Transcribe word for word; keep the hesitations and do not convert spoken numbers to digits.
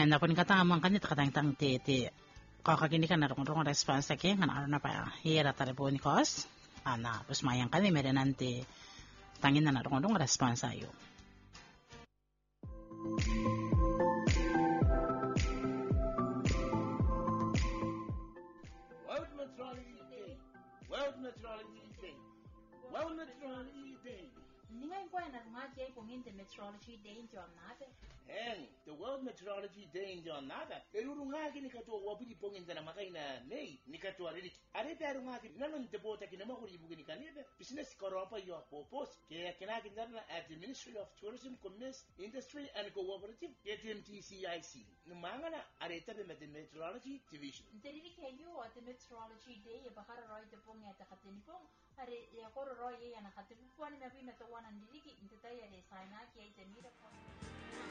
na pun kata amang kanit katang tang te te kakakini kan narong rong responsa ke kan arona pa hira tareponi kos ana pus mayang kani mere nanti tangin na narong rong responsa yo. World Meteorology Day. World Meteorology Day. World Meteorology Day. Ningai ko na ngaki ay pungin the Meteorology Day in John Nate. And the World Meteorology Day in John Nada. Eruru ngaki ni katoa wabudi pongin na makai na nei ni katoa rili. Are peru ngaki nanon te bota kina makuri bugini kanebe. Business koropa yo popos. Kaya kinaki ndana at the Ministry of Tourism, Commerce, Industry and Cooperative. K T M T C I C. Numangana are tabe met the Meteorology Division. Nteriri kayo at the Meteorology Day bakara roy te pong ya takatinipong. Are ya koro roy ya nakatipuan na bina tawanan diriki intataya de saina ki ay temira po.